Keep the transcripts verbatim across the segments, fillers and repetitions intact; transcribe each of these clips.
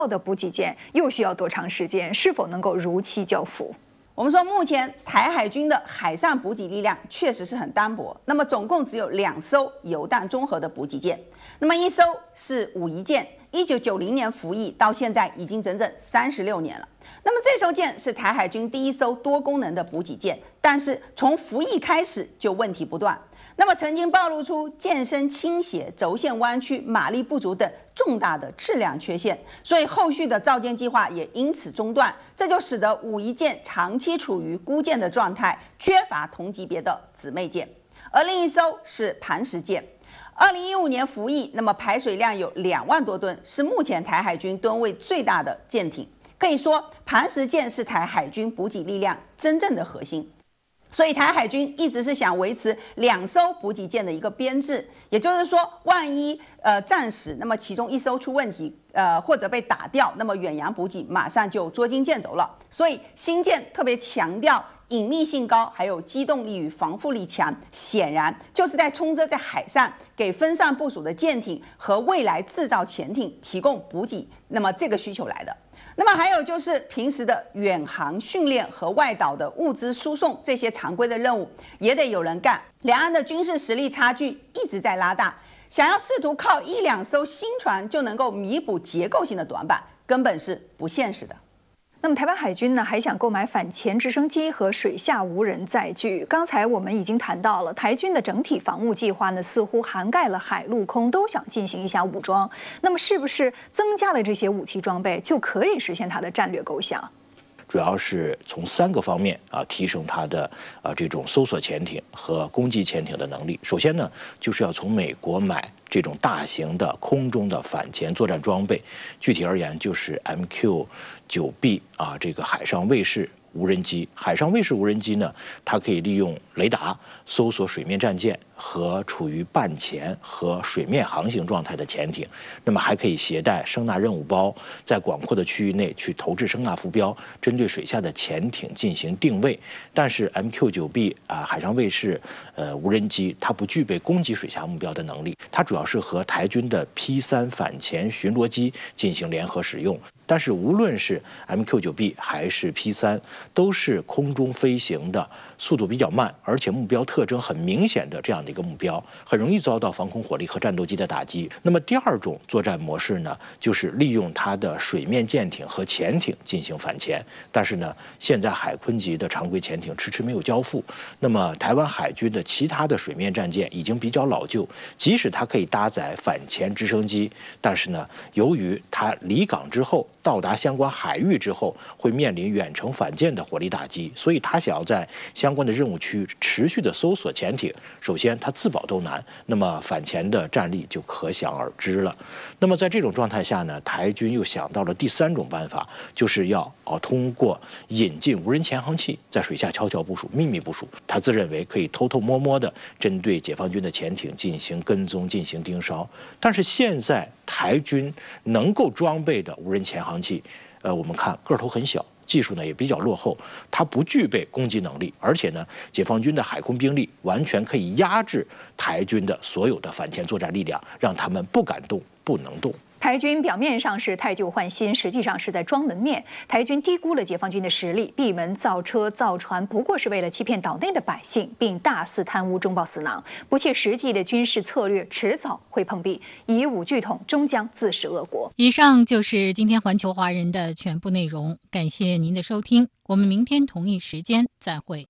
的补给舰又需要多长时间？是否能够如期交付？ 我们说，目前台海军的海上补给力量确实是很单薄。那么，总共只有两艘油弹综合的补给舰。那么，一艘是武夷舰，一九九零年服役，到现在已经整整三十六年了。那么，这艘舰是台海军第一艘多功能的补给舰，但是从服役开始就问题不断。那么曾经暴露出舰身倾斜、轴线弯曲、马力不足等重大的质量缺陷，所以后续的造舰计划也因此中断，这就使得武夷舰长期处于孤舰的状态，缺乏同级别的姊妹舰。而另一艘是磐石舰，二零一五年服役，那么排水量有两万多吨，是目前台海军吨位最大的舰艇。可以说，磐石舰是台海军补给力量真正的核心。所以台海军一直是想维持两艘补给舰的一个编制，也就是说，万一呃战时那么其中一艘出问题，呃或者被打掉，那么远洋补给马上就捉襟见肘了。所以新舰特别强调隐秘性高，还有机动力与防护力强，显然就是在冲着在海上给分散部署的舰艇和未来制造潜艇提供补给，那么这个需求来的。那么还有就是平时的远航训练和外岛的物资输送，这些常规的任务也得有人干。两岸的军事实力差距一直在拉大，想要试图靠一两艘新船就能够弥补结构性的短板，根本是不现实的。 那么台湾海军呢，还想购买反潜直升机和水下无人载具。刚才我们已经谈到了，台军的整体防务计划呢，似乎涵盖了海陆空都想进行一下武装。那么是不是增加了这些武器装备，就可以实现它的战略构想？ 主要是从三个方面啊提升它的啊这种搜索潜艇和攻击潜艇的能力。首先呢，就是要从美国买这种大型的空中的反潜作战装备，具体而言就是 M Q 九 B 啊这个海上卫士无人机。海上卫士无人机呢，它可以利用雷达搜索水面战舰和处于半潜和水面航行状态的潜艇，那么还可以携带声纳任务包，在广阔的区域内去投掷声纳浮标，针对水下的潜艇进行定位。但是 M Q 九 B 啊海上卫士呃无人机，它不具备攻击水下目标的能力，它主要是和台军的 P 三反潜巡逻机进行联合使用。但是无论是 M Q 九 B 还是 P 三，都是空中飞行的，速度比较慢，而且目标特征很明显的这样的一个目标，很容易遭到防空火力和战斗机的打击。那么第二种作战模式呢，就是利用它的水面舰艇和潜艇进行反潜。但是呢，现在海鲲级的常规潜艇迟迟没有交付。那么台湾海军的其他的水面战舰已经比较老旧，即使它可以搭载反潜直升机，但是呢，由于它离港之后到达相关海域之后，会面临远程反舰的火力打击，所以他想要在相关的任务区持续的搜索潜艇，首先他自保都难，那么反潜的战力就可想而知了。那么在这种状态下呢，台军又想到了第三种办法，就是要哦通过引进无人潜航器，在水下悄悄部署、秘密部署，他自认为可以偷偷摸摸的针对解放军的潜艇进行跟踪、进行盯梢。但是现在台军能够装备的无人潜航器，呃，我们看个头很小，技术呢也比较落后，它不具备攻击能力，而且呢，解放军的海空兵力完全可以压制台军的所有的反潜作战力量，让他们不敢动、不能动。 台军表面上是汰旧换新，实际上是在装门面。台军低估了解放军的实力，闭门造车造船，不过是为了欺骗岛内的百姓，并大肆贪污中饱私囊，不切实际的军事策略迟早会碰壁，以武拒统终将自食恶果。 以上就是今天环球华人的全部内容，感谢您的收听，我们明天同一时间再会。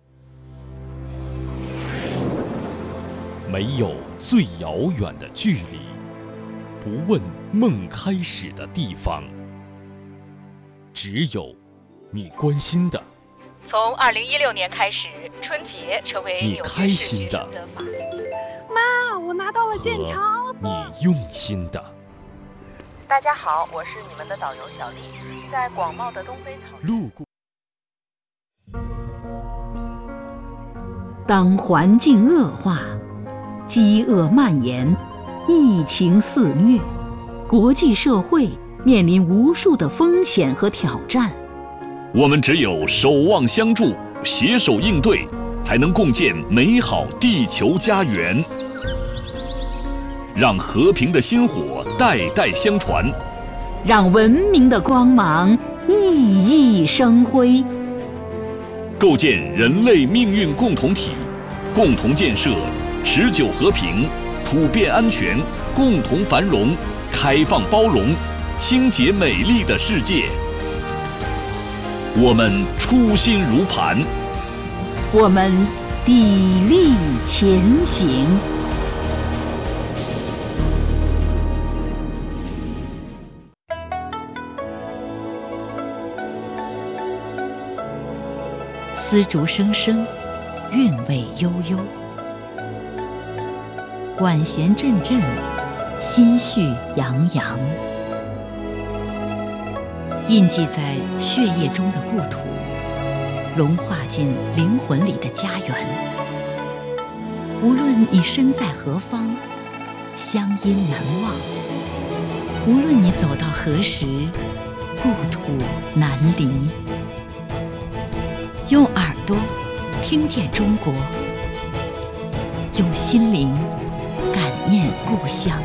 没有最遥远的距离，不问梦开始的地方，只有你关心的。 从二零一六年开始，春节成为你开心的。 妈，我拿到了健康。 你用心的。 大家好，我是你们的导游小丽，在广袤的东非草原。 路过。 当环境恶化，饥饿蔓延，疫情肆虐，国际社会面临无数的风险和挑战。 我们只有守望相助，携手应对，才能共建美好地球家园。让和平的薪火代代相传， 让文明的光芒熠熠生辉。 构建人类命运共同体，共同建设持久和平、普遍安全、共同繁荣、开放包容、清洁美丽的世界。我们初心如磐， 我们砥砺前行。丝竹声声，韵味悠悠；管弦阵阵，心绪洋洋。印记在血液中的故土，融化进灵魂里的家园。无论你身在何方，乡音难忘；无论你走到何时，故土难离。用耳朵听见中国，用心灵感念故乡。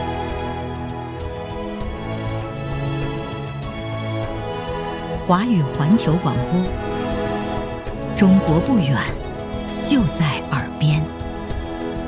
华语环球广播，中国不远，就在耳边。